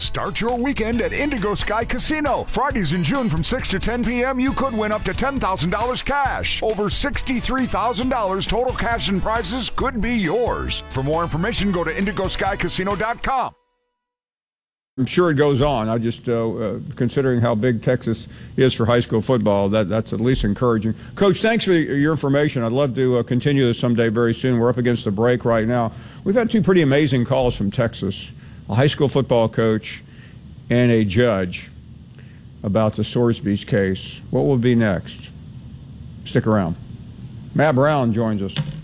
Start your weekend at Indigo Sky Casino. Fridays in June from 6 to 10 p.m., you could win up to $10,000 cash. Over $63,000 total cash and prizes could be yours. For more information, go to IndigoSkyCasino.com. I'm sure it goes on. I just, considering how big Texas is for high school football, that's at least encouraging. Coach, thanks for your information. I'd love to continue this someday very soon. We're up against the break right now. We've had two pretty amazing calls from Texas, a high school football coach and a judge, about the Sorsby's case. What will be next? Stick around. Matt Brown joins us.